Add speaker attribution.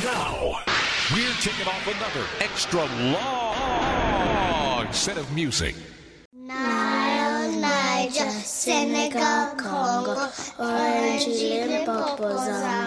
Speaker 1: Now, we're kicking off another extra long set of music.
Speaker 2: Nile, Niger, Senegal, Congo, Orange, Limpopo, Zambia.